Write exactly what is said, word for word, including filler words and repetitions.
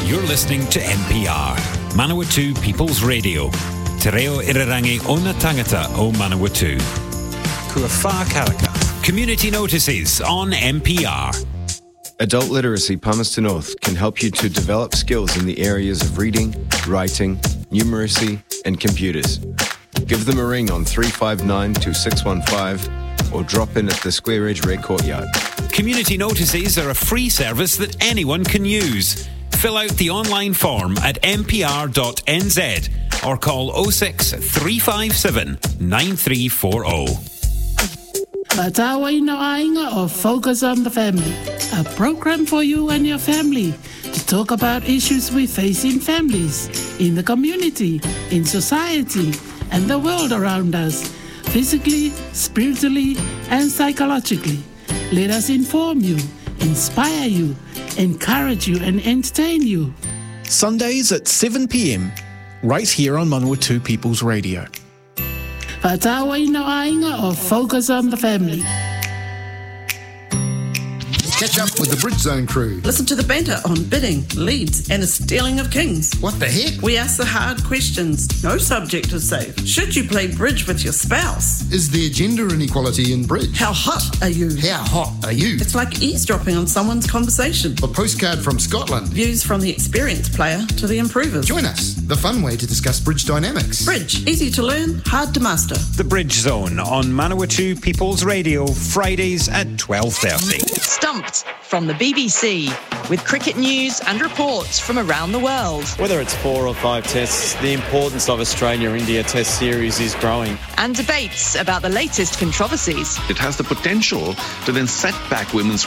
You're listening to M P R, Manawatu People's Radio. Te reo irarangi o na tangata o Manawatu. Kua wha karaka. Community notices on M P R. Adult Literacy Palmerston North can help you to develop skills in the areas of reading, writing, numeracy and computers. Give them a ring on three five nine, two six one five or drop in at the Square Edge Red Courtyard. Community notices are a free service that anyone can use. Fill out the online form at m p r dot n z or call oh six, three five seven, nine three four oh. Matawa ino ainga or Focus on the Family, a program for you and your family to talk about issues we face in families, in the community, in society, and the world around us, physically, spiritually, and psychologically. Let us inform you, inspire you, encourage you, and entertain you. Sundays at seven p.m, right here on Manawatu People's Radio. Whatawa ino ainga or Focus on the Family. Catch up with the Bridge Zone crew. Listen to the banter on bidding, leads, and the stealing of kings. What the heck? We ask the hard questions. No subject is safe. Should you play bridge with your spouse? Is there gender inequality in bridge? How hot are you? How hot are you? It's like eavesdropping on someone's conversation. A postcard from Scotland. Views from the experienced player to the improvers. Join us, the fun way to discuss bridge dynamics. Bridge, easy to learn, hard to master. The Bridge Zone on Manawatu People's Radio, Fridays at twelve thirty. Stumped from the B B C, with cricket news and reports from around the world. Whether it's four or five tests, the importance of Australia-India Test Series is growing. And debates about the latest controversies. It has the potential to then set back women's